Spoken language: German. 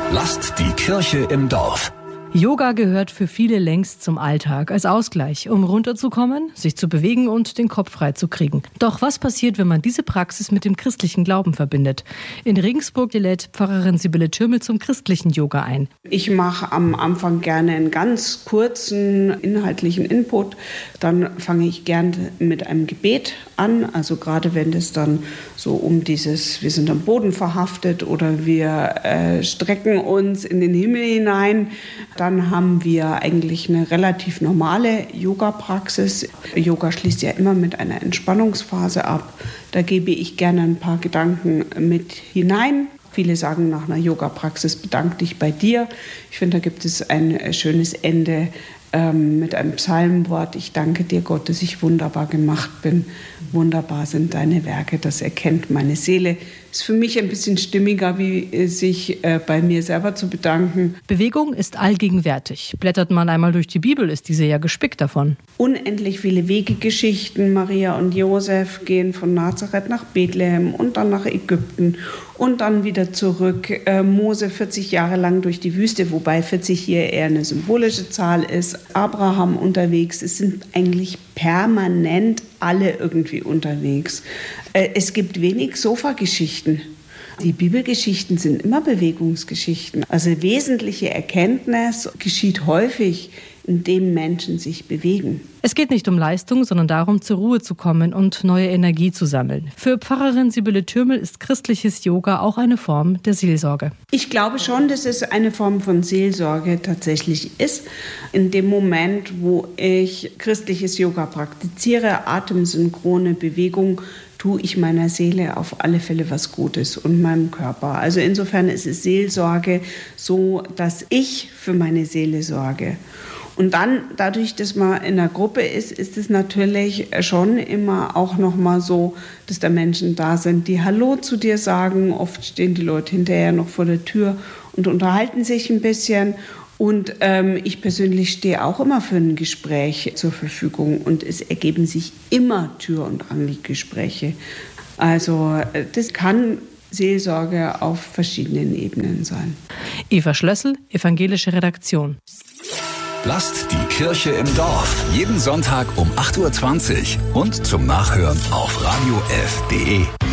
Lasst die Kirche im Dorf. Yoga gehört für viele längst zum Alltag als Ausgleich, um runterzukommen, sich zu bewegen und den Kopf frei zu kriegen. Doch was passiert, wenn man diese Praxis mit dem christlichen Glauben verbindet? In Regensburg lädt Pfarrerin Sibylle Thürmel zum christlichen Yoga ein. Ich mache am Anfang gerne einen ganz kurzen inhaltlichen Input. Dann fange ich gerne mit einem Gebet an. Also gerade wenn es dann so um dieses, wir sind am Boden verhaftet oder wir strecken uns in den Himmel hinein, dann haben wir eigentlich eine relativ normale Yoga-Praxis. Yoga schließt ja immer mit einer Entspannungsphase ab. Da gebe ich gerne ein paar Gedanken mit hinein. Viele sagen nach einer Yoga-Praxis, bedank dich bei dir. Ich finde, da gibt es ein schönes Ende mit einem Psalmwort. Ich danke dir, Gott, dass ich wunderbar gemacht bin. Wunderbar sind deine Werke, das erkennt meine Seele. Ist für mich ein bisschen stimmiger, wie sich bei mir selber zu bedanken. Bewegung ist allgegenwärtig. Blättert man einmal durch die Bibel, ist diese ja gespickt davon. Unendlich viele Wegegeschichten. Maria und Josef gehen von Nazareth nach Bethlehem und dann nach Ägypten und dann wieder zurück. Mose 40 Jahre lang durch die Wüste, wobei 40 hier eher eine symbolische Zahl ist. Abraham unterwegs. Es sind eigentlich permanent alle irgendwie unterwegs. Es gibt wenig Sofageschichten. Die Bibelgeschichten sind immer Bewegungsgeschichten. Also wesentliche Erkenntnis geschieht häufig, indem Menschen sich bewegen. Es geht nicht um Leistung, sondern darum, zur Ruhe zu kommen und neue Energie zu sammeln. Für Pfarrerin Sibylle Thürmel ist christliches Yoga auch eine Form der Seelsorge. Ich glaube schon, dass es eine Form von Seelsorge tatsächlich ist. In dem Moment, wo ich christliches Yoga praktiziere, atemsynchrone Bewegung, tue ich meiner Seele auf alle Fälle was Gutes und meinem Körper. Also insofern ist es Seelsorge so, dass ich für meine Seele sorge. Und dann, dadurch, dass man in einer Gruppe ist, ist es natürlich schon immer auch nochmal so, dass da Menschen da sind, die Hallo zu dir sagen. Oft stehen die Leute hinterher noch vor der Tür und unterhalten sich ein bisschen. Und ich persönlich stehe auch immer für ein Gespräch zur Verfügung. Und es ergeben sich immer Tür- und Angelgespräche. Also das kann Seelsorge auf verschiedenen Ebenen sein. Eva Schlössel, evangelische Redaktion. Lasst die Kirche im Dorf. Jeden Sonntag um 8:20 Uhr und zum Nachhören auf radiof.de.